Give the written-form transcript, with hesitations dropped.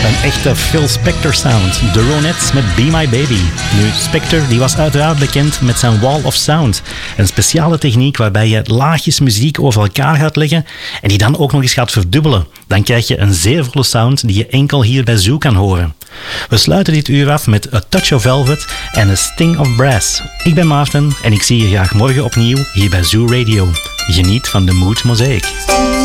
Een echte Phil Spector sound. The Ronettes met Be My Baby. Nu, Spector die was uiteraard bekend met zijn Wall of Sound. Een speciale techniek waarbij je laagjes muziek over elkaar gaat leggen en die dan ook nog eens gaat verdubbelen. Dan krijg je een zeer volle sound die je enkel hier bij Zoo kan horen. We sluiten dit uur af met A Touch of Velvet en A Sting of Brass. Ik ben Maarten en ik zie je graag morgen opnieuw hier bij Zoo Radio. Geniet van de Mood Mosaic.